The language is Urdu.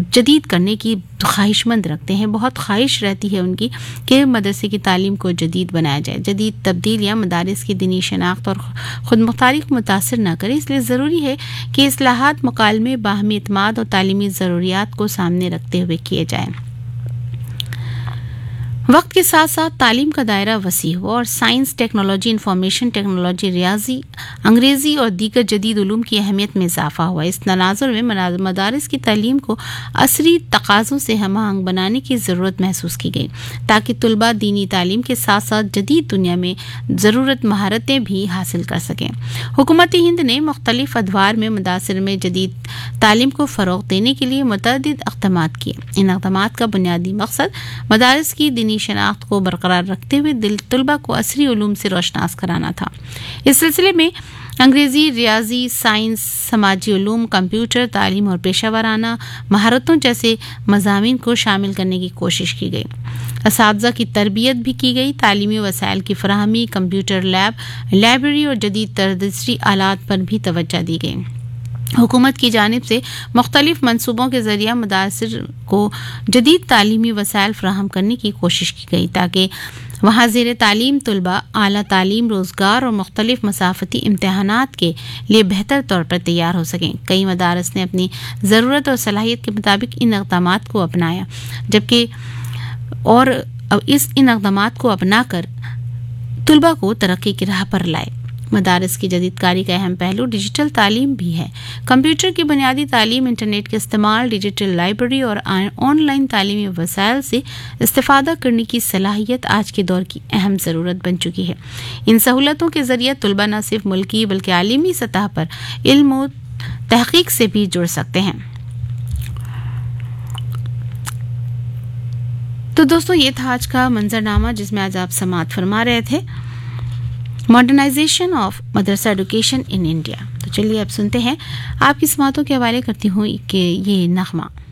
جدید کرنے کی خواہش مند رکھتے ہیں. بہت خواہش رہتی ہے ان کی کہ مدرسے کی تعلیم کو جدید بنایا جائے. جدید تبدیلیاں مدارس کی دینی شناخت اور خود مختاری کو متاثر نہ کریں، اس لیے ضروری ہے کہ اصلاحات مکالمے، باہمی اعتماد اور تعلیمی ضروریات کو سامنے رکھتے ہوئے کیے جائیں. وقت کے ساتھ ساتھ تعلیم کا دائرہ وسیع ہوا اور سائنس، ٹیکنالوجی، انفارمیشن ٹیکنالوجی، ریاضی، انگریزی اور دیگر جدید علوم کی اہمیت میں اضافہ ہوا. اس تناظر میں مدارس کی تعلیم کو عصری تقاضوں سے ہم آہنگ بنانے کی ضرورت محسوس کی گئی تاکہ طلباء دینی تعلیم کے ساتھ ساتھ جدید دنیا میں ضرورت مہارتیں بھی حاصل کر سکیں. حکومت ہند نے مختلف ادوار میں مدارس میں جدید تعلیم کو فروغ دینے کے لیے متعدد اقدامات کیے. ان اقدامات کا بنیادی مقصد مدارس کی دینی شناخت کو برقرار رکھتے ہوئے طلباء کو عصری علوم سے روشناس کرانا تھا. اس سلسلے میں انگریزی، ریاضی، سائنس، سماجی علوم، کمپیوٹر تعلیم اور پیشہ ورانہ مہارتوں جیسے مضامین کو شامل کرنے کی کوشش کی گئی. اساتذہ کی تربیت بھی کی گئی. تعلیمی وسائل کی فراہمی، کمپیوٹر لیب، لائبریری اور جدید تدریسی آلات پر بھی توجہ دی گئی. حکومت کی جانب سے مختلف منصوبوں کے ذریعہ مدارس کو جدید تعلیمی وسائل فراہم کرنے کی کوشش کی گئی تاکہ وہاں زیر تعلیم طلباء اعلیٰ تعلیم، روزگار اور مختلف مسافتی امتحانات کے لیے بہتر طور پر تیار ہو سکیں. کئی مدارس نے اپنی ضرورت اور صلاحیت کے مطابق ان اقدامات کو اپنایا ان اقدامات کو اپنا کر طلباء کو ترقی کی راہ پر لائے. مدارس کی جدید کاری کا اہم پہلو ڈیجیٹل تعلیم بھی ہے. کمپیوٹر کی بنیادی تعلیم، انٹرنیٹ کے استعمال، ڈیجیٹل لائبریری اور آن لائن تعلیمی وسائل سے استفادہ کرنے کی صلاحیت آج کے دور کی اہم ضرورت بن چکی ہے. ان سہولتوں کے ذریعے طلباء نہ صرف ملکی بلکہ عالمی سطح پر علم و تحقیق سے بھی جڑ سکتے ہیں. تو دوستو، یہ تھا آج کا منظرنامہ جس میں آج آپ سماعت فرما رہے تھے ماڈرنائزیشن آف مدرسہ ایڈوکیشن ان انڈیا. تو چلیے اب سنتے ہیں، آپ کی سماعتوں کے حوالے کرتی ہوں کہ یہ نغمہ.